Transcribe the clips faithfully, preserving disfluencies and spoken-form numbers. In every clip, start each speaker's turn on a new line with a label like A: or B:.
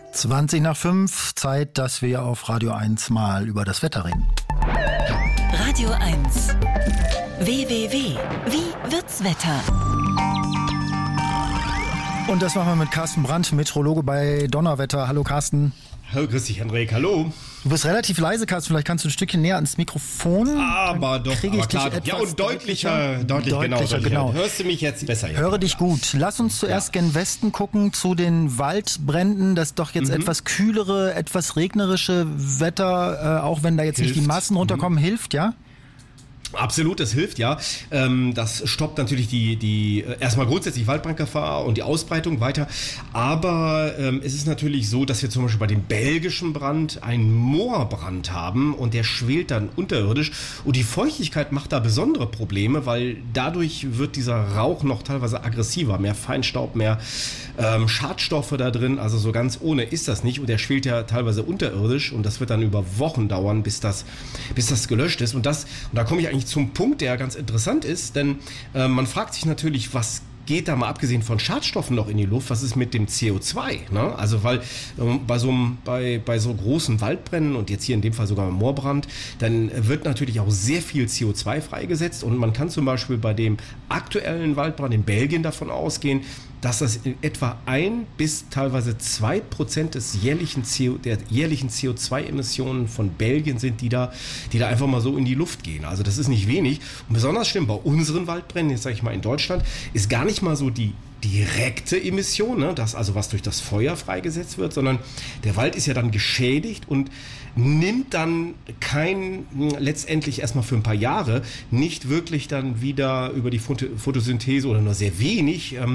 A: zwanzig nach fünf, Zeit, dass wir auf Radio eins mal über das Wetter reden.
B: Radio eins. W W W. Wie wird's Wetter?
A: Und das machen wir mit Carsten Brandt, Meteorologe bei Donnerwetter. Hallo Carsten.
C: Hallo, grüß dich, Henrik. Hallo.
A: Du bist relativ leise, Carsten. Vielleicht kannst du ein Stückchen näher ans Mikrofon.
C: Aber doch,
A: kriege ich
C: aber klar.
A: dich
C: Ja,
A: etwas
C: und deutlicher,
A: deutlicher,
C: deutlich, genau,
A: deutlicher,
C: deutlicher.
A: genau.
C: Hörst du mich jetzt besser?
A: Ich höre dich gut. Lass uns zuerst ja. gen Westen gucken, zu den Waldbränden. Das doch jetzt mhm. etwas kühlere, etwas regnerische Wetter, äh, auch wenn da jetzt hilft. nicht die Massen runterkommen, mhm. hilft, ja?
C: Absolut, das hilft, ja. Das stoppt natürlich die, die erstmal grundsätzlich Waldbrandgefahr und die Ausbreitung weiter. Aber ähm, es ist natürlich so, dass wir zum Beispiel bei dem belgischen Brand einen Moorbrand haben und der schwelt dann unterirdisch. Und die Feuchtigkeit macht da besondere Probleme, weil dadurch wird dieser Rauch noch teilweise aggressiver. Mehr Feinstaub, mehr ähm, Schadstoffe da drin. Also so ganz ohne ist das nicht. Und der schwelt ja teilweise unterirdisch und das wird dann über Wochen dauern, bis das, bis das gelöscht ist. Und das, und da komme ich eigentlich zum Punkt, der ganz interessant ist, denn äh, man fragt sich natürlich, was geht da mal abgesehen von Schadstoffen noch in die Luft, was ist mit dem C O zwei? Ne? Also weil ähm, bei, so einem, bei, bei so großen Waldbränden und jetzt hier in dem Fall sogar Moorbrand, dann wird natürlich auch sehr viel C O zwei freigesetzt und man kann zum Beispiel bei dem aktuellen Waldbrand in Belgien davon ausgehen, dass das in etwa ein bis teilweise zwei Prozent des jährlichen C O, der jährlichen C O zwei Emissionen von Belgien sind, die da, die da einfach mal so in die Luft gehen. Also das ist nicht wenig. Und besonders schlimm bei unseren Waldbränden, jetzt sage ich mal in Deutschland, ist gar nicht mal so die direkte Emission, ne, das also was durch das Feuer freigesetzt wird, sondern der Wald ist ja dann geschädigt und nimmt dann kein, letztendlich erstmal für ein paar Jahre, nicht wirklich dann wieder über die Photosynthese oder nur sehr wenig ähm,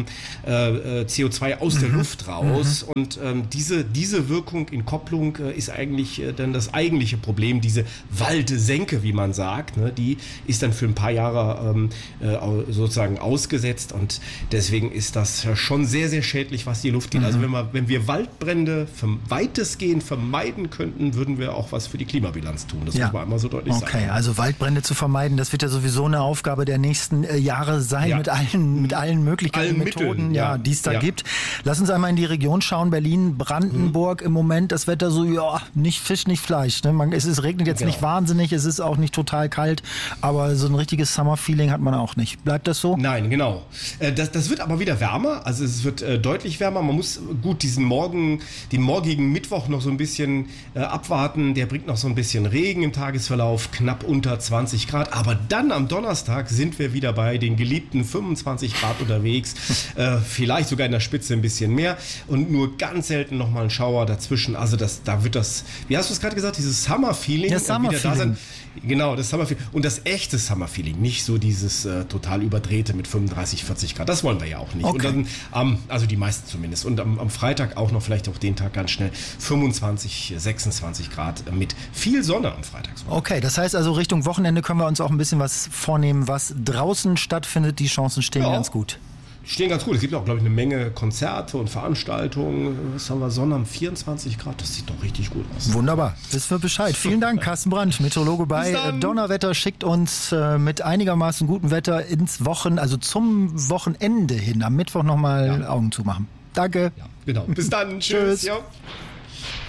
C: äh, C O zwei aus mhm. der Luft raus. Mhm. Und ähm, diese, diese Wirkung in Kopplung äh, ist eigentlich äh, dann das eigentliche Problem. Diese Waldsenke, wie man sagt, ne, die ist dann für ein paar Jahre ähm, äh, sozusagen ausgesetzt und deswegen ist das schon sehr, sehr schädlich, was die Luft geht. Mhm. Also wenn wir, wenn wir Waldbrände weitestgehend vermeiden könnten, würden wir auch was für die Klimabilanz tun. Das
A: ja.
C: muss man einmal so deutlich
A: okay. sagen.
C: Okay,
A: also Waldbrände zu vermeiden, das wird ja sowieso eine Aufgabe der nächsten äh, Jahre sein, ja. mit allen, mit allen Möglichkeiten, allen Methoden, Mitteln, ja, ja. die es da ja. gibt. Lass uns einmal in die Region schauen, Berlin, Brandenburg, mhm. im Moment das Wetter so, ja, nicht Fisch, nicht Fleisch. Ne? Man, es, es regnet jetzt genau. nicht wahnsinnig, es ist auch nicht total kalt, aber so ein richtiges Summer-Feeling hat man auch nicht. Bleibt das so?
C: Nein, genau. Äh, das, das wird aber wieder wärmer, also es wird äh, deutlich wärmer. Man muss gut diesen Morgen, den morgigen Mittwoch noch so ein bisschen äh, abwarten. Der bringt noch so ein bisschen Regen im Tagesverlauf, knapp unter zwanzig Grad. Aber dann am Donnerstag sind wir wieder bei den geliebten fünfundzwanzig Grad unterwegs. äh, vielleicht sogar in der Spitze ein bisschen mehr. Und nur ganz selten nochmal ein Schauer dazwischen. Also das, da wird das, wie hast du es gerade gesagt, dieses Summer-Feeling.
A: Das Summer-Feeling.
C: Genau, das Summer-Feeling. Und das echte Summer-Feeling. Nicht so dieses äh, total überdrehte mit fünfunddreißig, vierzig Grad. Das wollen wir ja auch nicht.
A: Okay.
C: Und dann, ähm, also die meisten zumindest. Und am, am Freitag auch noch, vielleicht auch den Tag ganz schnell, fünfundzwanzig, sechsundzwanzig Grad mit viel Sonne am Freitag.
A: Okay, das heißt also Richtung Wochenende können wir uns auch ein bisschen was vornehmen, was draußen stattfindet. Die Chancen stehen ja. ganz gut.
C: Stehen ganz gut. Es gibt auch, glaube ich, eine Menge Konzerte und Veranstaltungen. Was haben wir? Sonne am vierundzwanzig Grad. Das sieht doch richtig gut aus.
A: Wunderbar. Wissen wir Bescheid. Vielen Dank, Carsten Brandt, Meteorologe bei Donnerwetter. Schickt uns äh, mit einigermaßen gutem Wetter ins Wochen, also zum Wochenende hin. Am Mittwoch nochmal ja. Augen zumachen. Danke.
C: Ja, genau. Bis dann. Tschüss.
A: Tschüss. Ja.